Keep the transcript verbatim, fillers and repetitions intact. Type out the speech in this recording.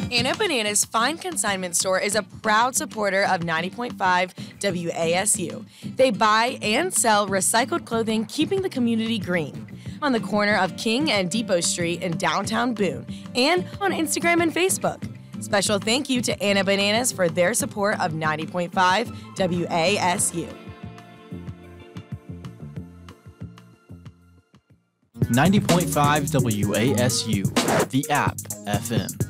Anna Bananas Fine Consignment Store is a proud supporter of ninety point five W A S U. They buy and sell recycled clothing, keeping the community green. On the corner of King and Depot Street in downtown Boone, and on Instagram and Facebook. Special thank you to Anna Bananas for their support of ninety point five W A S U. ninety point five W A S U, the app F M.